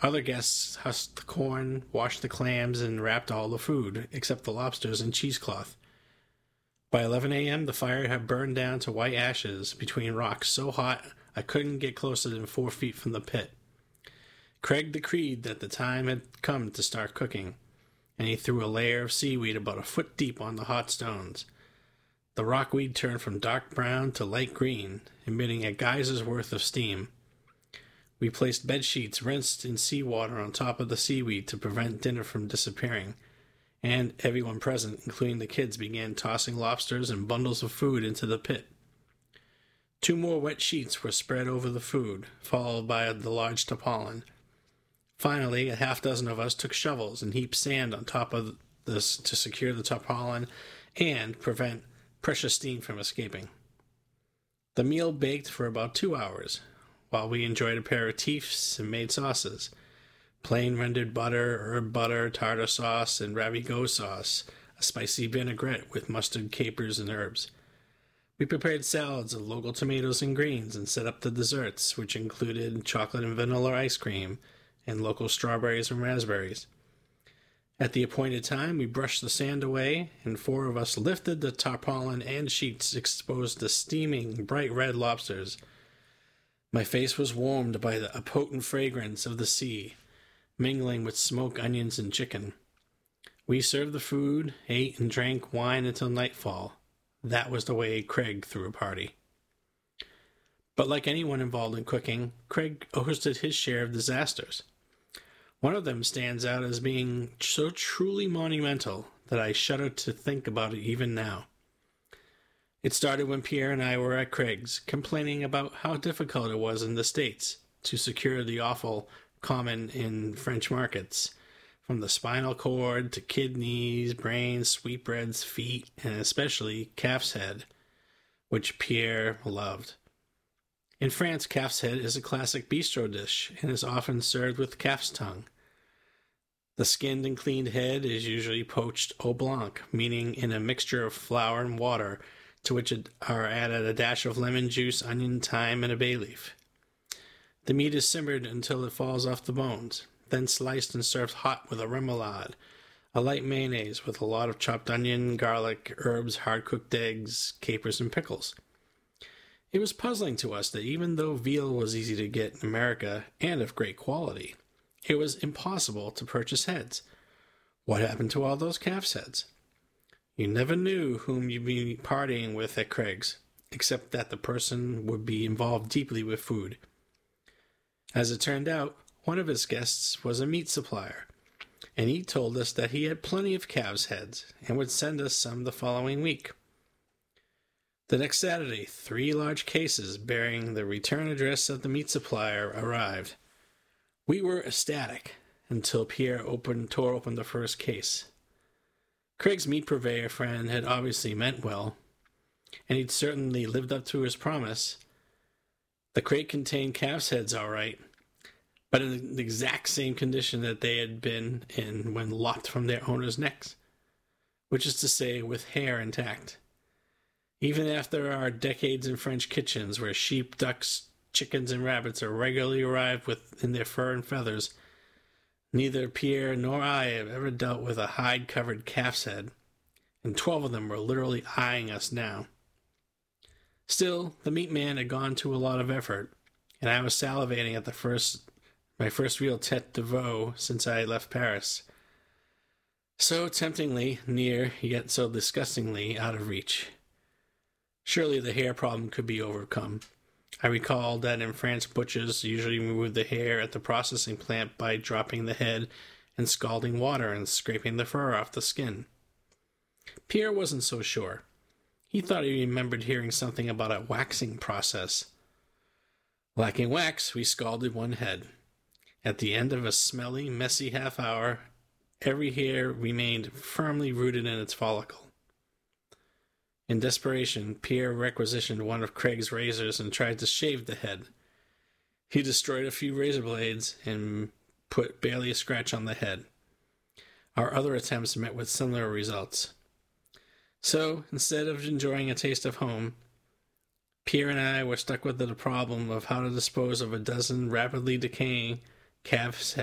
Other guests husked the corn, washed the clams, and wrapped all the food, except the lobsters in cheesecloth. By 11 a.m., the fire had burned down to white ashes between rocks so hot I couldn't get closer than 4 feet from the pit. Craig decreed that the time had come to start cooking, and he threw a layer of seaweed about a foot deep on the hot stones. The rockweed turned from dark brown to light green, emitting a geyser's worth of steam. We placed bed sheets rinsed in seawater on top of the seaweed to prevent dinner from disappearing, and everyone present, including the kids, began tossing lobsters and bundles of food into the pit. 2 more wet sheets were spread over the food, followed by the large tarpaulin. Finally, a half dozen of us took shovels and heaped sand on top of this to secure the tarpaulin and prevent precious steam from escaping. The meal baked for about 2 hours, while we enjoyed aperitifs and made sauces. Plain rendered butter, herb butter, tartar sauce, and ravigote sauce, a spicy vinaigrette with mustard, capers, and herbs. We prepared salads of local tomatoes and greens and set up the desserts, which included chocolate and vanilla ice cream and local strawberries and raspberries. At the appointed time, we brushed the sand away, and 4 of us lifted the tarpaulin and sheets exposed to steaming, bright red lobsters. My face was warmed by a potent fragrance of the sea, mingling with smoked onions and chicken. We served the food, ate, and drank wine until nightfall. That was the way Craig threw a party. But like anyone involved in cooking, Craig hosted his share of disasters. One of them stands out as being so truly monumental that I shudder to think about it even now. It started when Pierre and I were at Craig's, complaining about how difficult it was in the States to secure the offal common in French markets, from the spinal cord to kidneys, brains, sweetbreads, feet, and especially calf's head, which Pierre loved. In France, calf's head is a classic bistro dish and is often served with calf's tongue. The skinned and cleaned head is usually poached au blanc, meaning in a mixture of flour and water, to which are added a dash of lemon juice, onion, thyme, and a bay leaf. The meat is simmered until it falls off the bones, then sliced and served hot with a remoulade, a light mayonnaise with a lot of chopped onion, garlic, herbs, hard-cooked eggs, capers, and pickles. It was puzzling to us that even though veal was easy to get in America and of great quality, it was impossible to purchase heads. What happened to all those calf's heads? You never knew whom you'd be partying with at Craig's, except that the person would be involved deeply with food. As it turned out, one of his guests was a meat supplier, and he told us that he had plenty of calves' heads and would send us some the following week. The next Saturday, 3 large cases bearing the return address of the meat supplier arrived. We were ecstatic until Pierre tore open the first case. Craig's meat purveyor friend had obviously meant well, and he'd certainly lived up to his promise. The crate contained calf's heads all right, but in the exact same condition that they had been in when lopped from their owners' necks, which is to say, with hair intact. Even after our decades in French kitchens, where sheep, ducks, chickens, and rabbits are regularly arrived with in their fur and feathers, neither Pierre nor I have ever dealt with a hide-covered calf's head, and 12 of them were literally eyeing us now. Still, the meat man had gone to a lot of effort, and I was salivating at my first real tête de veau since I left Paris. So temptingly near, yet so disgustingly out of reach. Surely the hair problem could be overcome. I recalled that in France, butchers usually remove the hair at the processing plant by dropping the head in scalding water and scraping the fur off the skin. Pierre wasn't so sure. He thought he remembered hearing something about a waxing process. Lacking wax, we scalded one head. At the end of a smelly, messy half hour, every hair remained firmly rooted in its follicle. In desperation, Pierre requisitioned one of Craig's razors and tried to shave the head. He destroyed a few razor blades and put barely a scratch on the head. Our other attempts met with similar results. So, instead of enjoying a taste of home, Pierre and I were stuck with the problem of how to dispose of a dozen rapidly decaying calf's